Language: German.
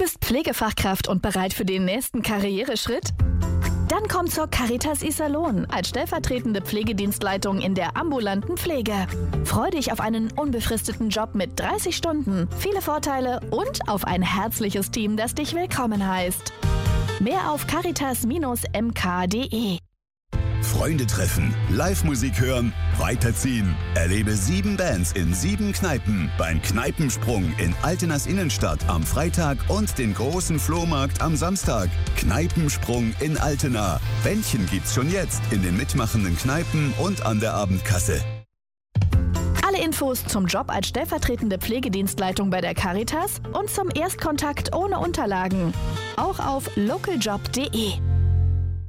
bist Pflegefachkraft und bereit für den nächsten Karriereschritt? Dann komm zur Caritas Iserlohn als stellvertretende Pflegedienstleitung in der ambulanten Pflege. Freu dich auf einen unbefristeten Job mit 30 Stunden, viele Vorteile und auf ein herzliches Team, das dich willkommen heißt. Mehr auf caritas-mk.de. Freunde treffen, Live-Musik hören, weiterziehen. Erlebe 7 Bands in 7 Kneipen beim Kneipensprung in Altenas Innenstadt am Freitag und den großen Flohmarkt am Samstag. Kneipensprung in Altena. Bändchen gibt's schon jetzt in den mitmachenden Kneipen und an der Abendkasse. Alle Infos zum Job als stellvertretende Pflegedienstleitung bei der Caritas und zum Erstkontakt ohne Unterlagen. Auch auf localjobs.de.